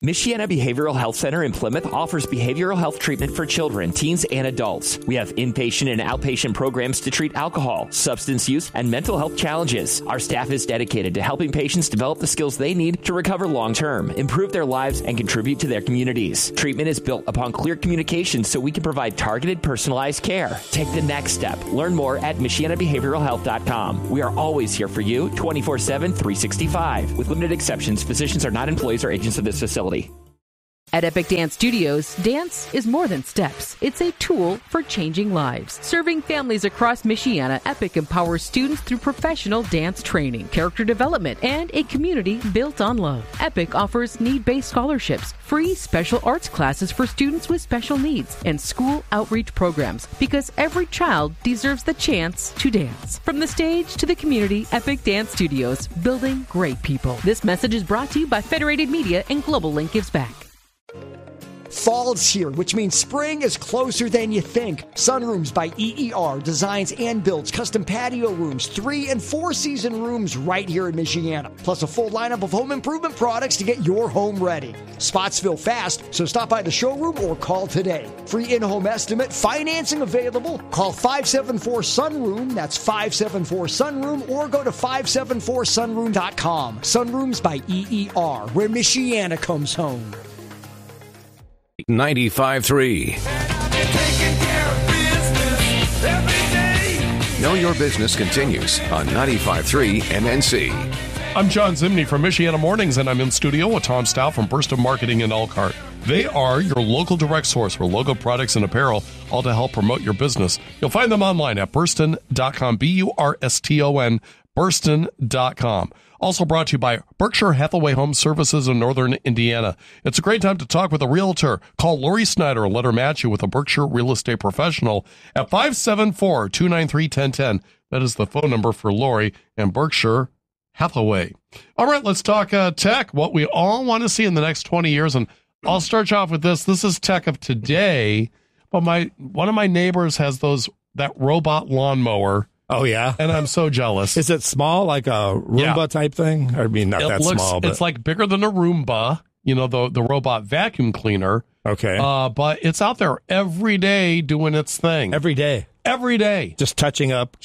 Michiana Behavioral Health Center in Plymouth offers behavioral health treatment for children, teens, and adults. We have inpatient and outpatient programs to treat alcohol, substance use, and mental health challenges. Our staff is dedicated to helping patients develop the skills they need to recover long-term, improve their lives, and contribute to their communities. Treatment is built upon clear communication so we can provide targeted, personalized care. Take the next step. Learn more at MichianaBehavioralHealth.com. We are always here for you, 24/7, 365. With limited exceptions, physicians are not employees or agents of this facility. At Epic Dance Studios, dance is more than steps. It's a tool for changing lives. Serving families across Michiana, Epic empowers students through professional dance training, character development, and a community built on love. Epic offers need-based scholarships, free special arts classes for students with special needs, and school outreach programs, because every child deserves the chance to dance. From the stage to the community, Epic Dance Studios, building great people. This message is brought to you by Federated Media and Global Link Gives Back. Fall's here, which means spring is closer than you think. Sunrooms by EER designs and builds custom patio rooms, 3- and 4-season rooms right here in Michiana. Plus a full lineup of home improvement products to get your home ready. Spots fill fast, so stop by the showroom or call today. Free in-home estimate, financing available. Call 574-SUNROOM, that's 574-SUNROOM, or go to 574sunroom.com. Sunrooms by EER, where Michiana comes home. 95.3. Know Your Business continues on 95.3 MNC. I'm John Zimney from Michiana Mornings, and I'm in studio with Tom Stout from Burston Marketing in Elkhart. They are your local direct source for local products and apparel, all to help promote your business. You'll find them online at burston.com, Burston, Burston.com. Also brought to you by Berkshire Hathaway Home Services in Northern Indiana. It's a great time to talk with a realtor. Call Lori Snyder and let her match you with a Berkshire real estate professional at 574-293-1010. That is the phone number for Lori and Berkshire Hathaway. All right, let's talk tech, what we all want to see in the next 20 years. And I'll start you off with this. This is tech of today, but one of my neighbors has that robot lawnmower. Oh, yeah? And I'm so jealous. Is it small, like a Roomba type thing? I mean, not small, but... It's like bigger than a Roomba, the robot vacuum cleaner. Okay. But it's out there every day doing its thing. Every day? Every day. Just touching up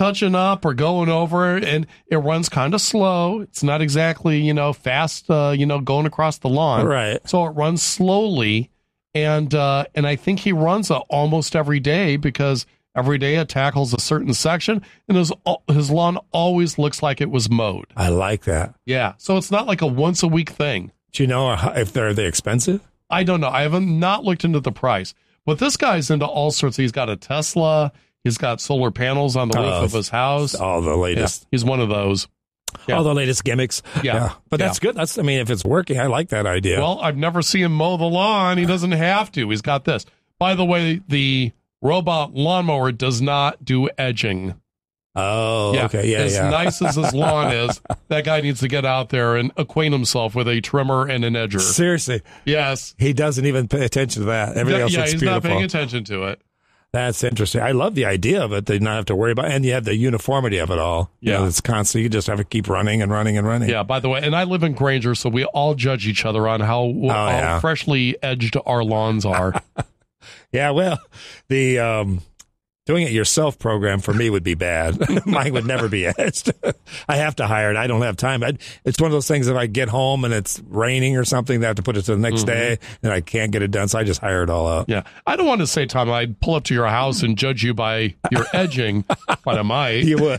or going over, and it runs kind of slow. It's not exactly, fast, going across the lawn. Right. So it runs slowly, and I think he runs almost every day because... Every day it tackles a certain section, and his lawn always looks like it was mowed. I like that. Yeah, so it's not like a once-a-week thing. Do you know if are they expensive? I don't know. I haven't not looked into the price. But this guy's into all sorts. He's got a Tesla. He's got solar panels on the roof of his house. All the latest. Yeah, he's one of those. Yeah. All the latest gimmicks. Yeah. But that's good. If it's working, I like that idea. Well, I've never seen him mow the lawn. He doesn't have to. He's got this. By the way, the robot lawnmower does not do edging. Oh, okay. Yeah, As nice as his lawn is, that guy needs to get out there and acquaint himself with a trimmer and an edger. Seriously. Yes. He doesn't even pay attention to that. Everything else looks beautiful. He's not paying attention to it. That's interesting. I love the idea of it. They not have to worry about it. And you have the uniformity of it all. Yeah. It's constant. You just have to keep running and running and running. Yeah, by the way, and I live in Granger, so we all judge each other on how freshly edged our lawns are. Yeah, well, the doing it yourself program for me would be bad. Mine would never be edged. I have to hire it. I don't have time. It's one of those things if I get home and it's raining or something, I have to put it to the next day, and I can't get it done, so I just hire it all out. Yeah. I don't want to say, Tom, I'd pull up to your house and judge you by your edging, but I might. You would.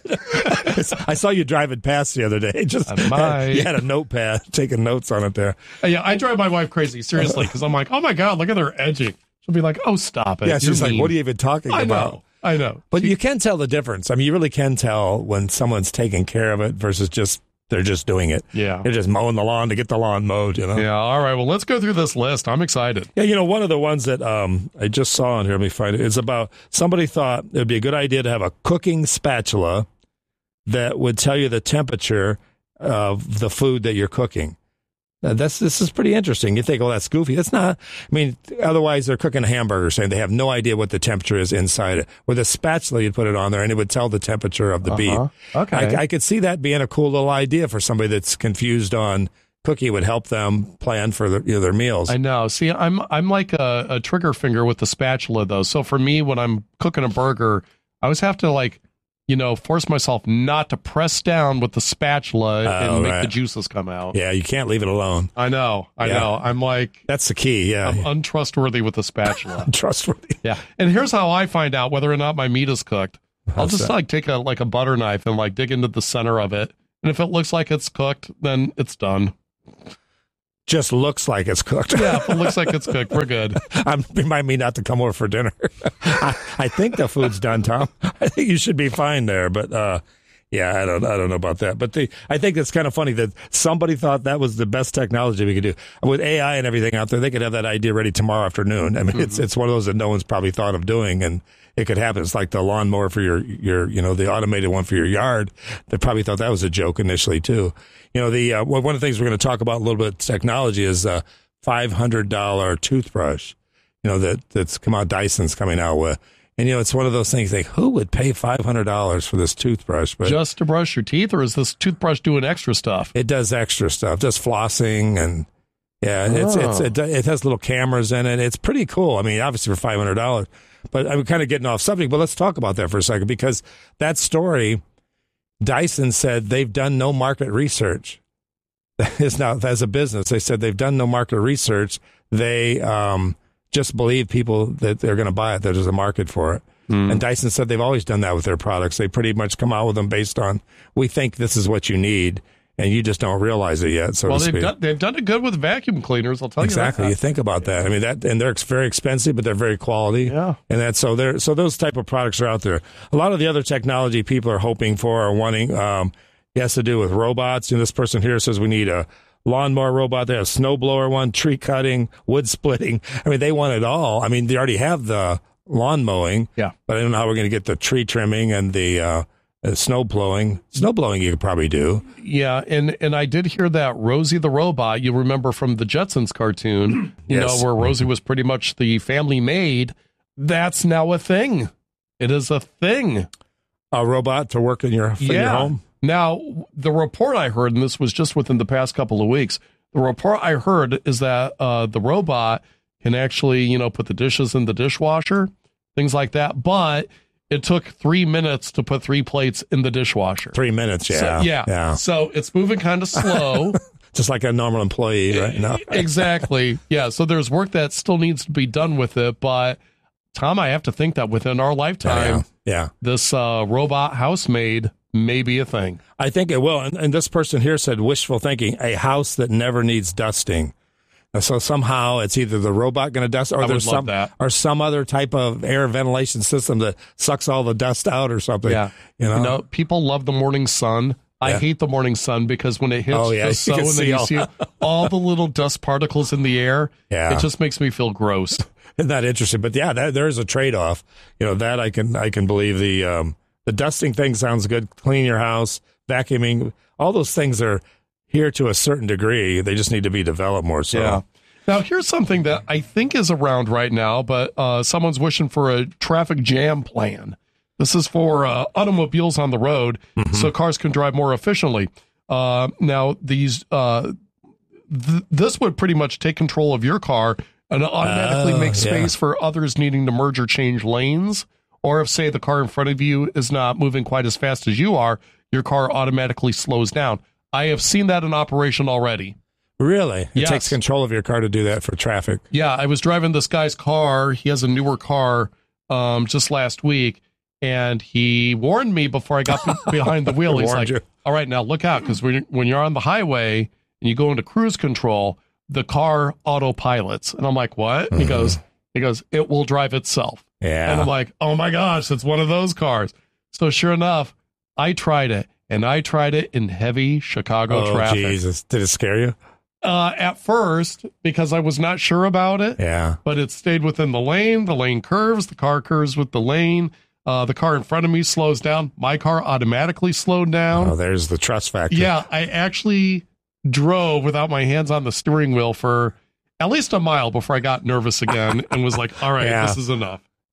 I saw you driving past the other day. You had a notepad taking notes on it there. Yeah, I drive my wife crazy, seriously, because I'm like, oh, my God, look at her edging. She'll be like, oh, stop it. Yeah, she's like, what are you even talking about? I know. But you can tell the difference. I mean, you really can tell when someone's taking care of it versus they're just doing it. Yeah. They're just mowing the lawn to get the lawn mowed, Yeah, all right. Well, let's go through this list. I'm excited. Yeah, one of the ones that I just saw on here, let me find it. It's about somebody thought it would be a good idea to have a cooking spatula that would tell you the temperature of the food that you're cooking. This is pretty interesting. You think, oh, that's goofy. That's not. I mean, otherwise they're cooking a hamburger, saying they have no idea what the temperature is inside it. With a spatula, you'd put it on there, and it would tell the temperature of the beef. Okay. I could see that being a cool little idea for somebody that's confused on cookie would help them plan for their meals. I know. See, I'm like a trigger finger with the spatula, though. So for me, when I'm cooking a burger, I always have to force myself not to press down with the spatula and make the juices come out. Yeah, you can't leave it alone. I know. I'm like... That's the key, yeah. I'm untrustworthy with the spatula. Untrustworthy. Yeah. And here's how I find out whether or not my meat is cooked. I'll just take a butter knife and dig into the center of it. And if it looks like it's cooked, then it's done. Just looks like it's cooked. Yeah, if it looks like it's cooked, we're good. Remind me not to come over for dinner. I think the food's done, Tom. I think you should be fine there. But yeah, I don't know about that. But I think it's kind of funny that somebody thought that was the best technology we could do. With AI and everything out there, they could have that idea ready tomorrow afternoon. I mean, it's one of those that no one's probably thought of doing, and it could happen. It's like the lawnmower for your the automated one for your yard. They probably thought that was a joke initially too. One of the things we're going to talk about a little bit technology is a $500 toothbrush. That's come out. Dyson's coming out with, and it's one of those things like, who would pay $500 for this toothbrush? But just to brush your teeth, or is this toothbrush doing extra stuff? It does extra stuff, does flossing, and it has little cameras in it. It's pretty cool. I mean, obviously for $500. But I'm kind of getting off subject, but let's talk about that for a second, because that story, Dyson said they've done no market research. That is now, as a business, they said they've done no market research. They just believe people that they're going to buy it, that there's a market for it. And Dyson said they've always done that with their products. They pretty much come out with them based on, we think this is what you need, and you just don't realize it yet, so to speak. They've done it good with vacuum cleaners, I'll tell you that. Exactly. You think about that. I mean, and they're very expensive, but they're very quality. Yeah. And so those type of products are out there. A lot of the other technology people are hoping for or wanting has to do with robots. This person here says we need a lawnmower robot. They have a snowblower one, tree cutting, wood splitting. I mean, they want it all. I mean, they already have the lawn mowing. Yeah. But I don't know how we're going to get the tree trimming and the snow blowing. Snow blowing you could probably do. Yeah, and I did hear that Rosie the robot, you remember from the Jetsons cartoon, Yes. where Rosie was pretty much the family maid. That's now a thing. It is a thing. A robot to work in your home? Now, the report I heard, and this was just within the past couple of weeks, the report I heard is that the robot can actually, put the dishes in the dishwasher, things like that, but it took 3 minutes to put 3 plates in the dishwasher. 3 minutes, yeah. So, yeah. So it's moving kind of slow. Just like a normal employee, right? No. Exactly. Yeah. So there's work that still needs to be done with it. But, Tom, I have to think that within our lifetime, this robot housemaid may be a thing. I think it will. And this person here said wishful thinking, a house that never needs dusting. So somehow it's either the robot going to dust, or there's some other type of air ventilation system that sucks all the dust out or something. Yeah. People love the morning sun. I hate the morning sun because when it hits the sun, and then you see all the little dust particles in the air, it just makes me feel gross. Isn't that interesting? But there is a trade-off. That I can believe. The dusting thing sounds good. Clean your house, vacuuming, all those things are here to a certain degree. They just need to be developed more so. Yeah. Now, here's something that I think is around right now, but someone's wishing for a traffic jam plan. This is for automobiles on the road, so cars can drive more efficiently. Now, these this would pretty much take control of your car and automatically make space for others needing to merge or change lanes. Or if, say, the car in front of you is not moving quite as fast as you are, your car automatically slows down. I have seen that in operation already. Really? It takes control of your car to do that for traffic. Yeah, I was driving this guy's car. He has a newer car just last week, and he warned me before I got behind the wheel. He's like, all right, now look out, because when you're on the highway and you go into cruise control, the car autopilots. And I'm like, what? He goes, it will drive itself. Yeah. And I'm like, oh my gosh, it's one of those cars. So sure enough, I tried it, and I tried it in heavy Chicago traffic. Oh, Jesus. Did it scare you? At first, because I was not sure about it. Yeah. But it stayed within the lane. The lane curves. The car curves with the lane. The car in front of me slows down. My car automatically slowed down. Oh, there's the trust factor. Yeah, I actually drove without my hands on the steering wheel for at least a mile before I got nervous again and was like, all right, this is enough.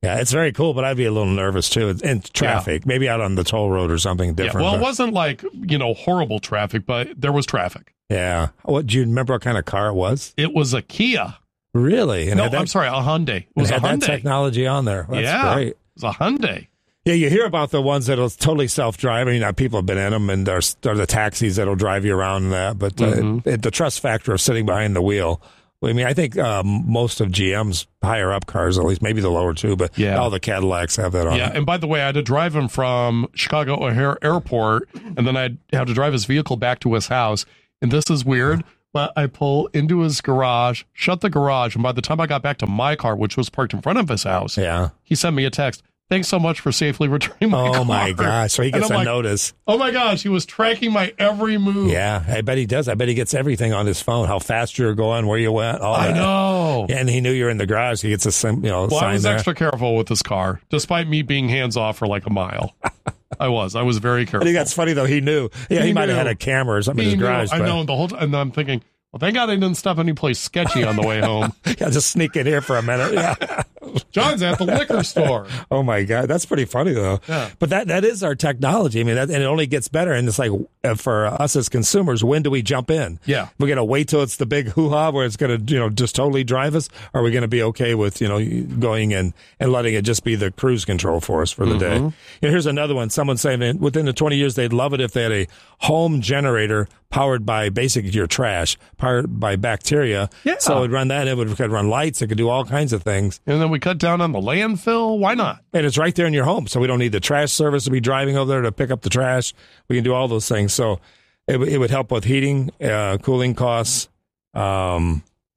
Yeah, it's very cool, but I'd be a little nervous too. And traffic, maybe out on the toll road or something different. Yeah. Well, it wasn't like, horrible traffic, but there was traffic. Yeah. Do you remember what kind of car it was? It was a Kia. Really? And I'm sorry, a Hyundai. It was a Hyundai. That technology on there. That's great. It was a Hyundai. Yeah, you hear about the ones that'll totally self-driving. People have been in them, and there's the taxis that'll drive you around and that. But the trust factor of sitting behind the wheel. I mean, I think most of GM's higher-up cars, at least maybe the lower two, but all the Cadillacs have that on. Yeah, and by the way, I had to drive him from Chicago O'Hare Airport, and then I'd have to drive his vehicle back to his house. And this is weird, but I pull into his garage, shut the garage, and by the time I got back to my car, which was parked in front of his house, he sent me a text. Thanks so much for safely returning my car. Oh, my gosh. So he gets a notice. Oh, my gosh. He was tracking my every move. Yeah, I bet he does. I bet he gets everything on his phone, how fast you're going, where you went, all that. I know. And he knew you were in the garage. He gets a sign there. I was extra careful with this car, despite me being hands-off for like a mile. I was very careful. I think that's funny, though. He knew. Yeah, he might have had a camera or something in his garage. I know. The whole time, and I'm thinking, well, thank God I didn't stop any place sketchy on the way home. Yeah, just sneak in here for a minute. Yeah. John's at the liquor store. Oh, my God. That's pretty funny, though. Yeah. But that is our technology. I mean, and it only gets better. And it's like, for us as consumers, when do we jump in? Yeah. We're going to wait till it's the big hoo-ha where it's going to, just totally drive us? Or are we going to be okay with, going in and letting it just be the cruise control for us for the day? And here's another one. Someone saying within the 20 years, they'd love it if they had a home generator powered by basically your trash, powered by bacteria. Yeah. So it would run that. It could run lights. It could do all kinds of things. And then we cut down on the landfill. Why not? And it's right there in your home. So we don't need the trash service to be driving over there to pick up the trash. We can do all those things. So it would help with heating, cooling costs, and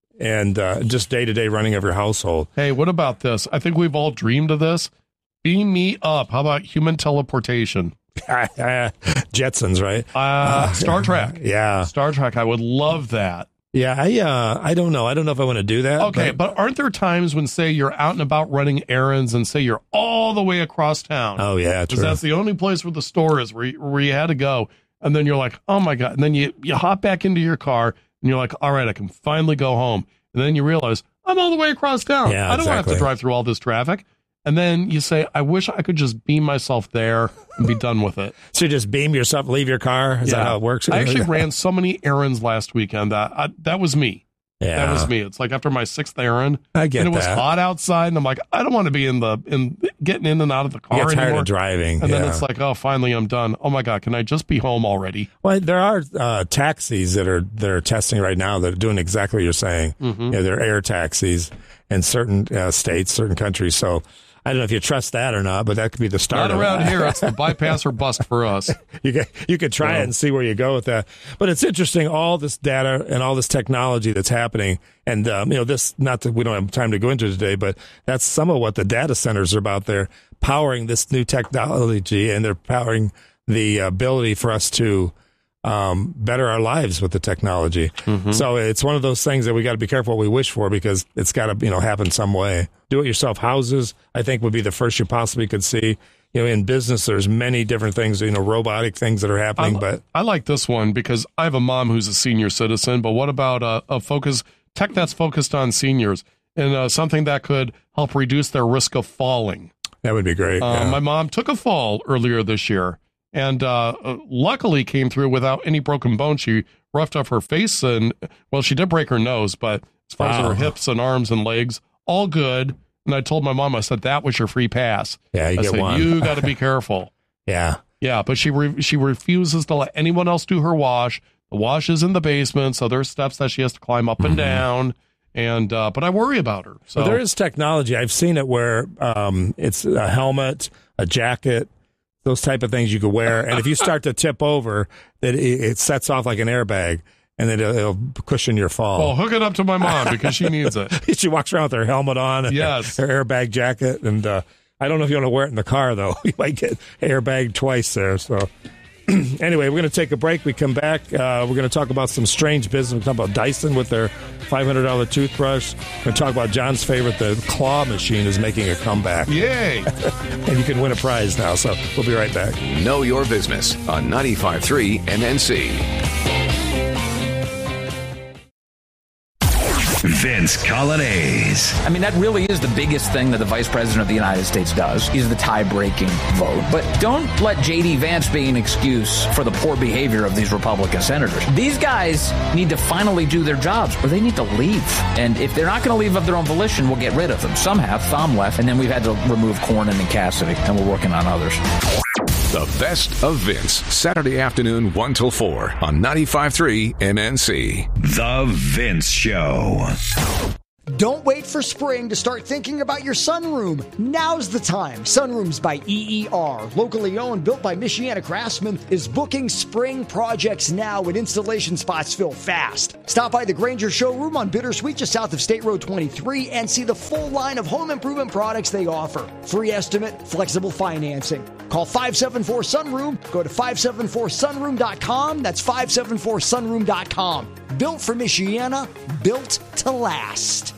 just day-to-day running of your household. Hey, what about this? I think we've all dreamed of this. Beam me up. How about human teleportation? Jetsons, right? Star Trek. Yeah. Star Trek. I would love that. Yeah, I don't know. I don't know if I want to do that. Okay, but aren't there times when, say, you're out and about running errands and, say, you're all the way across town? Oh, yeah, true. Because that's the only place where the store is, where you had to go. And then you're like, oh, my God. And then you hop back into your car, and you're like, all right, I can finally go home. And then you realize, I'm all the way across town. Yeah, I don't have to drive through all this traffic. And then you say, I wish I could just beam myself there and be done with it. So you just beam yourself, leave your car? Is that how it works? I actually ran so many errands last weekend that was me. Yeah. That was me. It's like after my 6th errand. I get that. And it was hot outside, and I'm like, I don't want to be getting in and out of the car anymore. You get tired of driving. And then it's like, oh, finally I'm done. Oh my God, can I just be home already? Well, there are taxis that are testing right now that are doing exactly what you're saying. Mm-hmm. They're air taxis in certain states, certain countries. So I don't know if you trust that or not, but that could be the start. Not around here. It's the bypass or bust for us. You could try it and see where you go with that. But it's interesting, all this data and all this technology that's happening. And, this, not that we don't have time to go into today, but that's some of what the data centers are about. They're powering this new technology, and they're powering the ability for us to better our lives with the technology. Mm-hmm. So it's one of those things that we got to be careful what we wish for, because it's got to, happen some way. Do-it-yourself houses, I think, would be the first you possibly could see. In business, there's many different things, robotic things that are happening. But I like this one because I have a mom who's a senior citizen. But what about a tech that's focused on seniors and something that could help reduce their risk of falling? That would be great. My mom took a fall earlier this year, and luckily came through without any broken bones. She roughed up her face, and, well, she did break her nose, but as far as her hips and arms and legs, all good. And I told my mom, I said, that was your free pass. Yeah, you I get said, one. You got to be careful. Yeah. Yeah, but she refuses to let anyone else do her wash. The wash is in the basement, so there's steps that she has to climb up and down. And but I worry about her. So there is technology. I've seen it where it's a helmet, a jacket, those type of things you could wear. And if you start to tip over, that it sets off like an airbag, and then it'll cushion your fall. Well, hook it up to my mom because she needs it. She walks around with her helmet on and her airbag jacket. And I don't know if you want to wear it in the car, though. You might get airbag twice there. So anyway, we're going to take a break. We come back. We're going to talk about some strange business. We're talk about Dyson with their $500 toothbrush. We're going to talk about John's favorite, the claw machine is making a comeback. Yay! And you can win a prize now. So we'll be right back. Know Your Business on 95.3 NNC. Vince Coglianese. I mean, that really is the biggest thing that the Vice President of the United States does, is the tie-breaking vote. But don't let J.D. Vance be an excuse for the poor behavior of these Republican senators. These guys need to finally do their jobs, or they need to leave. And if they're not going to leave of their own volition, we'll get rid of them. Some have. Thom left, and then we've had to remove Cornyn and Cassidy, and we're working on others. The Best of Vince, Saturday afternoon, 1 till 4 on 95.3 MNC. The Vince Show. Don't wait for spring to start thinking about your sunroom. Now's the time. Sunrooms by EER, locally owned, built by Michiana craftsmen, is booking spring projects now when installation spots fill fast. Stop by the Granger showroom on Bittersweet just south of State Road 23 and see the full line of home improvement products they offer. Free estimate, flexible financing. Call 574-SUNROOM. Go to 574sunroom.com. That's 574sunroom.com. Built for Michiana, built to last.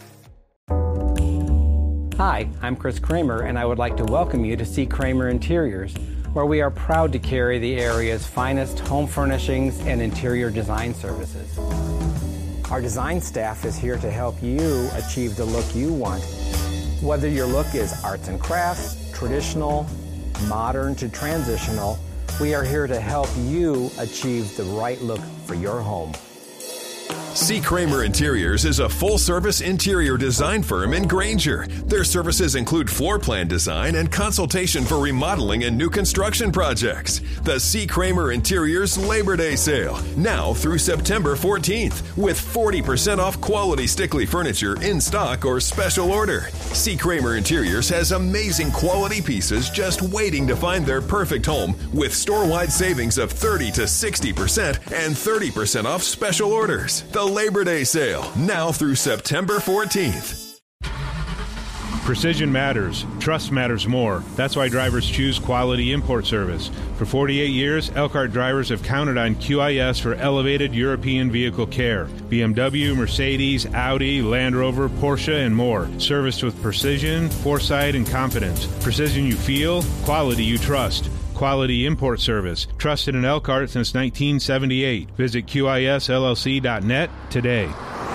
Hi, I'm Chris Kramer, and I would like to welcome you to C. Kramer Interiors, where we are proud to carry the area's finest home furnishings and interior design services. Our design staff is here to help you achieve the look you want. Whether your look is arts and crafts, traditional, modern to transitional, we are here to help you achieve the right look for your home. C. Kramer Interiors is a full-service interior design firm in Granger. Their services include floor plan design and consultation for remodeling and new construction projects. The C. Kramer Interiors Labor Day Sale, now through September 14th, with 40% off quality Stickley furniture in stock or special order. C. Kramer Interiors has amazing quality pieces just waiting to find their perfect home, with store-wide savings of 30 to 60% and 30% off special orders. The Labor Day Sale, now through September 14th. Precision matters. Trust matters more. That's why drivers choose Quality Import Service. For 48 years, Elkhart drivers have counted on QIS for elevated European vehicle care. BMW, Mercedes, Audi, Land Rover, Porsche, and more. Serviced with precision, foresight, and confidence. Precision you feel, quality you trust. Quality Import Service. Trusted in Elkhart since 1978. Visit QISLLC.net today.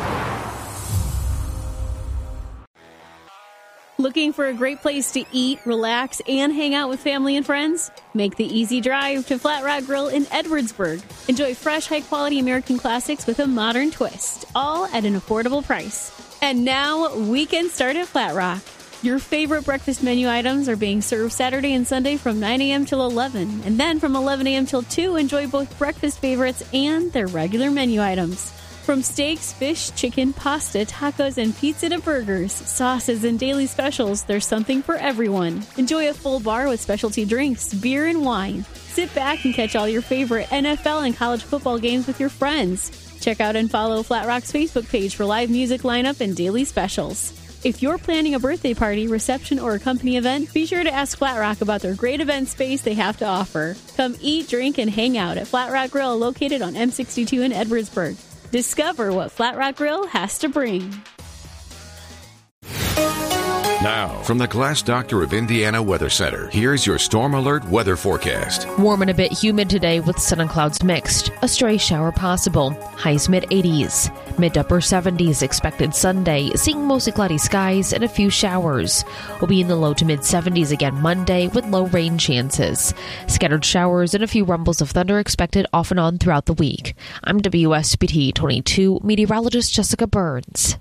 Looking for a great place to eat, relax, and hang out with family and friends? Make the easy drive to Flat Rock Grill in Edwardsburg. Enjoy fresh, high-quality American classics with a modern twist, all at an affordable price. And now, weekend start at Flat Rock. Your favorite breakfast menu items are being served Saturday and Sunday from 9 a.m. till 11. And then from 11 a.m. till 2, enjoy both breakfast favorites and their regular menu items. From steaks, fish, chicken, pasta, tacos, and pizza to burgers, sauces, and daily specials, there's something for everyone. Enjoy a full bar with specialty drinks, beer, and wine. Sit back and catch all your favorite NFL and college football games with your friends. Check out and follow Flat Rock's Facebook page for live music lineup and daily specials. If you're planning a birthday party, reception, or a company event, be sure to ask Flat Rock about their great event space they have to offer. Come eat, drink, and hang out at Flat Rock Grill, located on M62 in Edwardsburg. Discover what Flat Rock Grill has to bring. Now, from the Glass Doctor of Indiana Weather Center, here's your Storm Alert weather forecast. Warm and a bit humid today with sun and clouds mixed. A stray shower possible. Highs mid-80s. Mid to upper 70s expected Sunday, seeing mostly cloudy skies and a few showers. We'll be in the low to mid-70s again Monday with low rain chances. Scattered showers and a few rumbles of thunder expected off and on throughout the week. I'm WSBT 22 meteorologist Jessica Burns.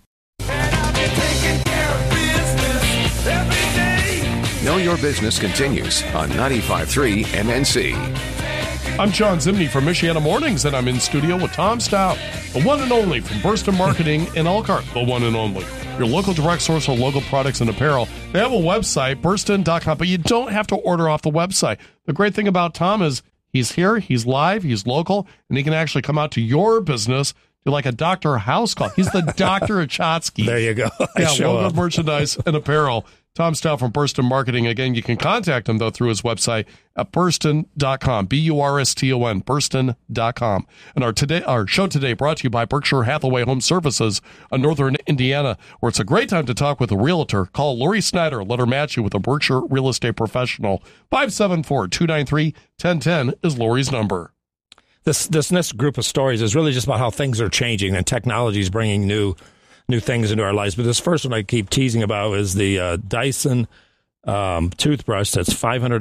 Know Your Business continues on 95.3 MNC. I'm John Zimney from Michiana Mornings, and I'm in studio with Tom Stout, the one and only from Burston Marketing in Elkhart, the one and only. Your local direct source for local products and apparel. They have a website, burston.com, but you don't have to order off the website. The great thing about Tom is he's here, he's live, he's local, and he can actually come out to your business. You're like a Dr. House call. He's the Dr. of Chotsky. There you go. Yeah, local merchandise and apparel. Tom Stout from Burston Marketing. Again, you can contact him, though, through his website at burston.com, B-U-R-S-T-O-N, burston.com. And our show today brought to you by Berkshire Hathaway Home Services of Northern Indiana, where it's a great time to talk with a realtor. Call Lori Snyder. Let her match you with a Berkshire real estate professional. 574-293-1010 is Lori's number. this next group of stories is really just about how things are changing and technology is bringing new things into our lives. But this first one I keep teasing about is the Dyson toothbrush that's $500,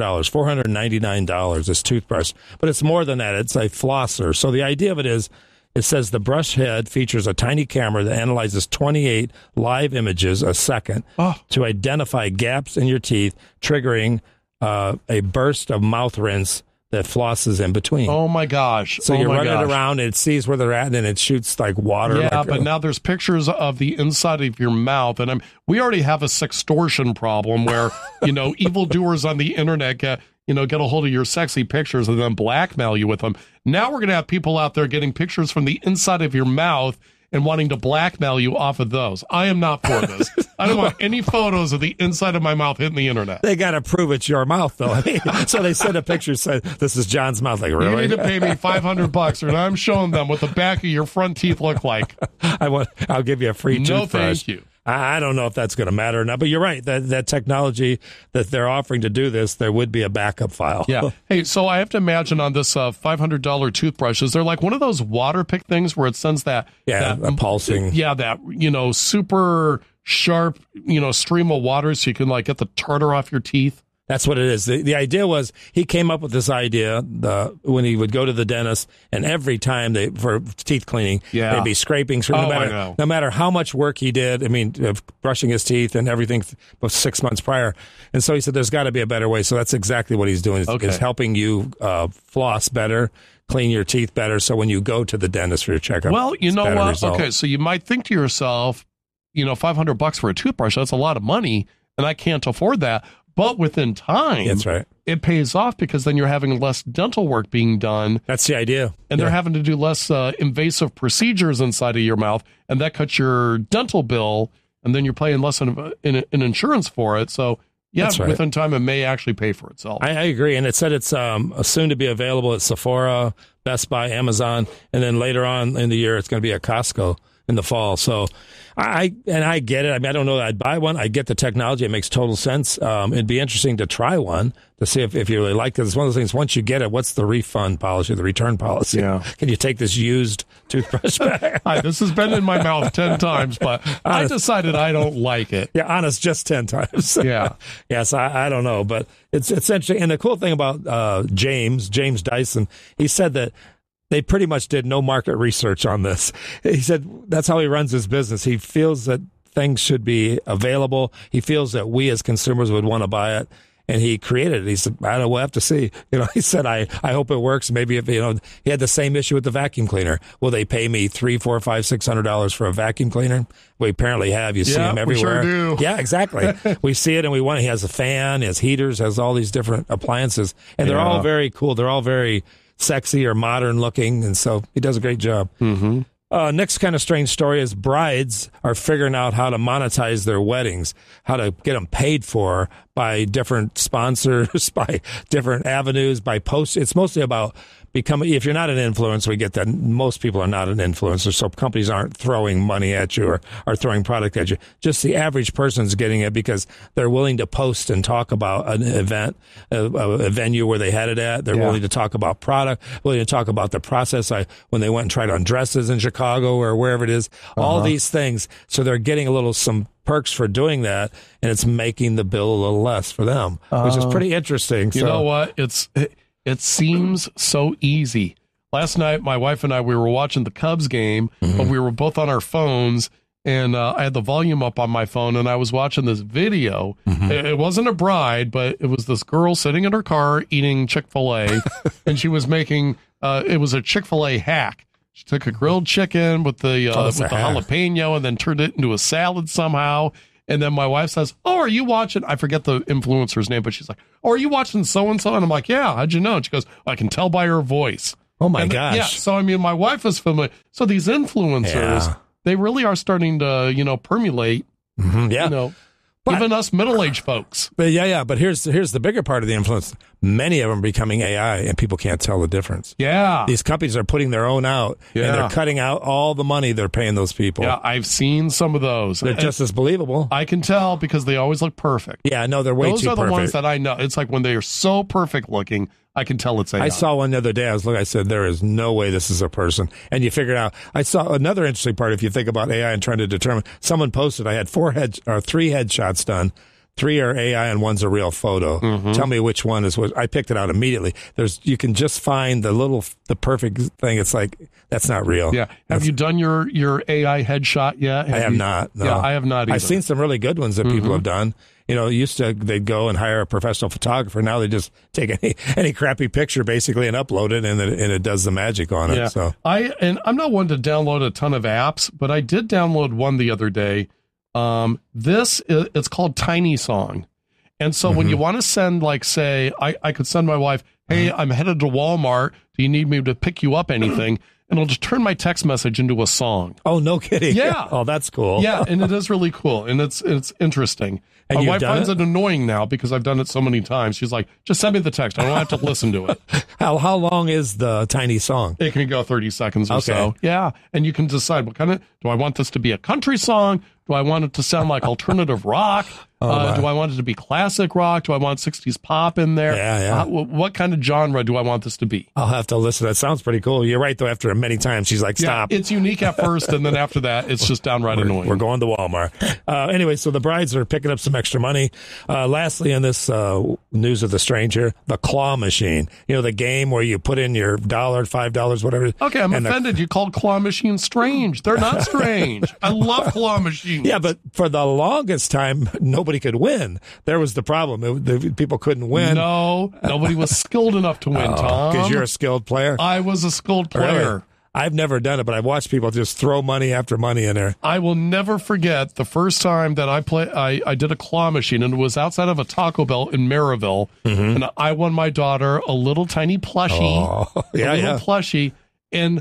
$499 this toothbrush. But it's more than that. It's a flosser. So the idea of it is, it says the brush head features a tiny camera that analyzes 28 live images a second to identify gaps in your teeth, triggering a burst of mouth rinse that flosses in between. Oh, my gosh. So you run it around, and it sees where they're at, and then it shoots like water. Yeah, but now there's pictures of the inside of your mouth, and we already have a sextortion problem where, evildoers on the internet get a hold of your sexy pictures and then blackmail you with them. Now we're going to have people out there getting pictures from the inside of your mouth and wanting to blackmail you off of those. I am not for this. I don't want any photos of the inside of my mouth hitting the internet. They got to prove it's your mouth, though. So they send a picture saying, this is John's mouth. Like, really? You need to pay me $500, and I'm showing them what the back of your front teeth look like. I'll give you a free toothbrush. No, thank you. I don't know if that's going to matter or not, but you're right. That technology that they're offering to do this, there would be a backup file. Yeah. Hey, so I have to imagine on this $500 toothbrush, is there like one of those water pick things where it sends that pulsing. Yeah, that super sharp stream of water so you can like get the tartar off your teeth? That's what it is. The idea was he came up with this idea when he would go to the dentist, and every time for teeth cleaning, they'd be scraping. No matter how much work he did, brushing his teeth and everything 6 months prior. And so he said, there's got to be a better way. So that's exactly what he's doing, is helping you floss better, clean your teeth better, so when you go to the dentist for your checkup, well, you know what? Result. Okay, so you might think to yourself, $500 for a toothbrush, that's a lot of money, and I can't afford that. But within time, that's right, it pays off because then you're having less dental work being done. That's the idea. And they're having to do less invasive procedures inside of your mouth, and that cuts your dental bill, and then you're paying less in insurance for it. So, within time, it may actually pay for itself. I agree. And it said it's soon to be available at Sephora, Best Buy, Amazon, and then later on in the year, it's going to be at Costco in the fall. So I get it. I don't know that I'd buy one. I get the technology. It makes total sense. It'd be interesting to try one to see if you really like it. It's one of those things, once you get it, what's the refund policy, the return policy? Yeah. Can you take this used toothbrush back? This has been in my mouth 10 times, but I decided I don't like it. Yeah, honest, just 10 times. Yeah. Yes, I don't know, but it's interesting. And the cool thing about James Dyson, he said that they pretty much did no market research on this. He said that's how he runs his business. He feels that things should be available. He feels that we as consumers would want to buy it, and he created it. He said, I don't know, we'll have to see. He said, I hope it works. Maybe if, he had the same issue with the vacuum cleaner. Will they pay me $300, $400, $500, $600 for a vacuum cleaner? We apparently have. You see them everywhere. We sure do. Yeah, exactly. We see it, and we want. He has a fan, he has heaters, has all these different appliances, and they're all very cool. They're all very sexy or modern looking, and so he does a great job. Mm-hmm. Next kind of strange story is brides are figuring out how to monetize their weddings, how to get them paid for by different sponsors, by different avenues, by posts. It's mostly about becoming, if you're not an influencer, we get that most people are not an influencer, so companies aren't throwing money at you or throwing product at you. Just the average person's getting it because they're willing to post and talk about an event, a venue where they had it at. They're willing to talk about product, willing to talk about the process. When they went and tried on dresses in Chicago or wherever it is, all these things. So they're getting some perks for doing that, and it's making the bill a little less for them, which is pretty interesting. You know what? It seems so easy. Last night, my wife and I, we were watching the Cubs game, but we were both on our phones, and I had the volume up on my phone, and I was watching this video. It wasn't a bride, but it was this girl sitting in her car eating Chick-fil-A, and she was making, it was a Chick-fil-A hack. She took a grilled chicken with the jalapeno and then turned it into a salad somehow. And then my wife says, "Oh, are you watching?" I forget the influencer's name, but she's like, "Oh, are you watching so-and-so?" And I'm like, "Yeah, how'd you know?" And she goes, "I can tell by her voice." Oh, my gosh. Yeah, so, my wife is familiar. So these influencers, they really are starting to, permeate, even us middle-aged folks. But but here's the bigger part of the influence. many of them are becoming AI, and people can't tell the difference. Yeah. These companies are putting their own out, and they're cutting out all the money they're paying those people. Yeah, I've seen some of those. They're just as believable. I can tell because they always look perfect. Yeah, no, they're way too perfect. Those are the ones that I know. It's like when they are so perfect looking, I can tell it's AI. I saw one the other day. I said, there is no way this is a person. And you figure it out. I saw another interesting part if you think about AI and trying to determine. Someone posted, I had 3 headshots done. 3 are AI and 1's a real photo. Mm-hmm. Tell me which one is what. I picked it out immediately. You can just find the perfect thing. It's like, that's not real. Yeah. Have you done your AI headshot yet? I have not. No. Yeah, I have not either. I've seen some really good ones that people have done. You know, they'd go and hire a professional photographer. Now they just take any crappy picture basically and upload it, and it does the magic on it. So I'm not one to download a ton of apps, but I did download one the other day. It's called Tiny Song. And so when you want to send, like, say, I could send my wife, hey, I'm headed to Walmart. Do you need me to pick you up anything? And it'll just turn my text message into a song. Oh, no kidding. Yeah. Oh, that's cool. Yeah, and it is really cool. And it's interesting. And my wife finds it annoying now because I've done it so many times. She's like, just send me the text. I don't have to listen to it. How long is the Tiny Song? It can go 30 seconds or so. Yeah. And you can decide what kind of, do I want this to be a country song? Do I want it to sound like alternative rock? Do I want it to be classic rock? Do I want 60s pop in there? Yeah. What kind of genre do I want this to be? I'll have to listen. That sounds pretty cool. You're right, though. After many times, she's like, stop. Yeah, it's unique at first, and then after that, it's just downright annoying. We're going to Walmart. Anyway, so the brides are picking up some extra money. Lastly, in this news of the stranger, the claw machine. You know, the game where you put in your $1, $5, whatever. Okay, I'm offended. You called claw machines strange. They're not strange. I love claw machines. Yeah, but for the longest time, nobody could win. There was the problem. People couldn't win. No, nobody was skilled enough to win, Tom. Because you're a skilled player? I was a skilled player. Really? I've never done it, but I've watched people just throw money after money in there. I will never forget the first time that I did a claw machine, and it was outside of a Taco Bell in Maryville, and I won my daughter a little tiny plushie, plushie, and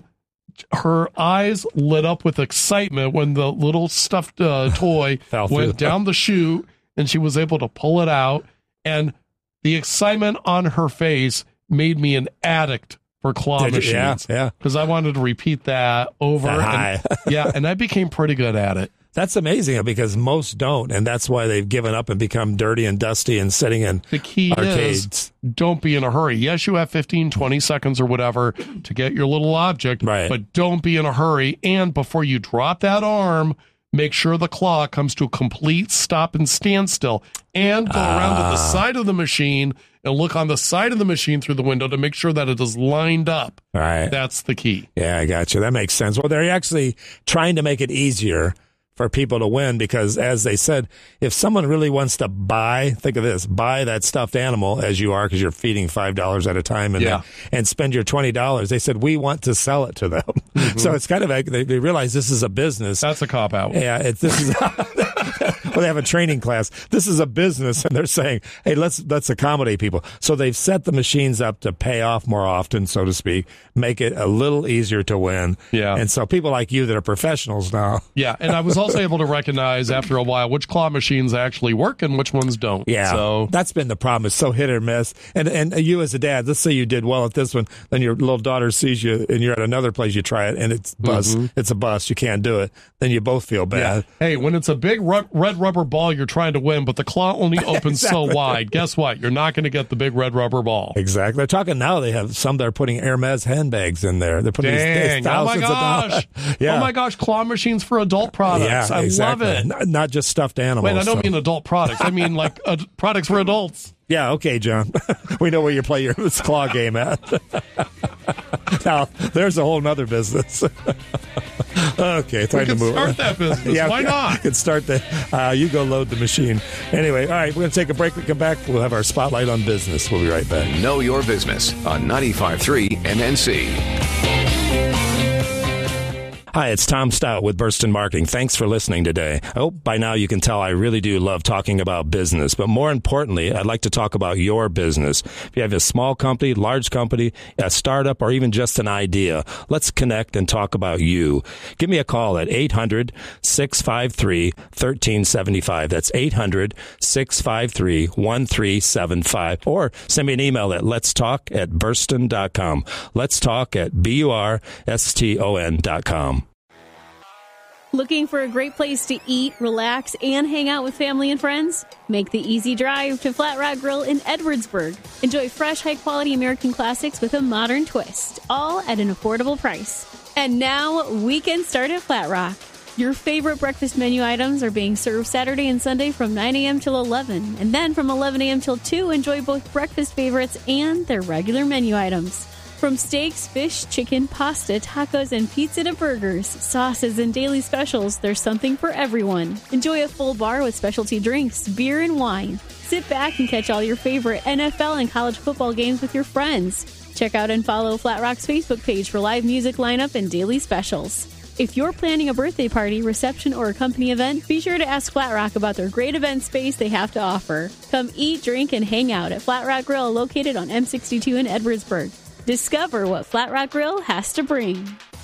her eyes lit up with excitement when the little stuffed toy went down the chute, and she was able to pull it out, and the excitement on her face made me an addict for claw machines. Yeah. Because I wanted to repeat that over. And I became pretty good at it. That's amazing because most don't, and that's why they've given up and become dirty and dusty and sitting in the key arcades. Is, don't be in a hurry. Yes, you have 15, 20 seconds or whatever to get your little object, but don't be in a hurry. And before you drop that arm, make sure the claw comes to a complete stop and standstill, and go around to the side of the machine and look on the side of the machine through the window to make sure that it is lined up. Right. That's the key. Yeah, I got you. That makes sense. Well, they're actually trying to make it easier for people to win because, as they said, if someone really wants to buy that stuffed animal as you are because you're feeding $5 at a time and spend your $20, they said, we want to sell it to them. Mm-hmm. So it's kind of like they realize this is a business. That's a cop-out. Yeah, this is well, they have a training class. This is a business, and they're saying, hey, let's accommodate people. So they've set the machines up to pay off more often, so to speak, make it a little easier to win. Yeah. And so people like you that are professionals now. Yeah, and I was also able to recognize after a while which claw machines actually work and which ones don't. Yeah, so that's been the problem. It's so hit or miss. And you as a dad, let's say you did well at this one, then your little daughter sees you and you're at another place, you try it, and it's bust. Mm-hmm. It's a bust. You can't do it. Then you both feel bad. Yeah. Hey, when it's a big red rubber ball you're trying to win, but the claw only opens so wide, guess what? You're not going to get the big red rubber ball. Exactly. They're talking now, they have some that are putting Hermes handbags in there. They're putting these thousands of dollars. Yeah. Oh my gosh, claw machines for adult products. Yeah, I love it. Not just stuffed animals. Wait, I don't mean adult products. I mean like products for adults. Yeah, okay, John. We know where you play your claw game at. Now, there's a whole nother business. Okay, time to move on. Start that business. Yeah, why not? You can start you go load the machine. Anyway, all right, we're going to take a break. We come back. We'll have our spotlight on business. We'll be right back. Know your business on 95.3 MNC. Hi, it's Tom Stout with Burston Marketing. Thanks for listening today. I hope by now you can tell I really do love talking about business, but more importantly, I'd like to talk about your business. If you have a small company, large company, a startup, or even just an idea, let's connect and talk about you. Give me a call at 800-653-1375. That's 800-653-1375. Or send me an email at letstalk@burston.com. Let's talk at BURSTON.com. Looking for a great place to eat, relax, and hang out with family and friends? Make the easy drive to Flat Rock Grill in Edwardsburg. Enjoy fresh, high-quality American classics with a modern twist, all at an affordable price. And now, weekend start at Flat Rock. Your favorite breakfast menu items are being served Saturday and Sunday from 9 a.m. till 11. And then from 11 a.m. till 2, enjoy both breakfast favorites and their regular menu items. From steaks, fish, chicken, pasta, tacos, and pizza to burgers, sauces, and daily specials, there's something for everyone. Enjoy a full bar with specialty drinks, beer, and wine. Sit back and catch all your favorite NFL and college football games with your friends. Check out and follow Flat Rock's Facebook page for live music lineup and daily specials. If you're planning a birthday party, reception, or a company event, be sure to ask Flat Rock about their great event space they have to offer. Come eat, drink, and hang out at Flat Rock Grill, located on M62 in Edwardsburg. Discover what Flat Rock Grill has to bring.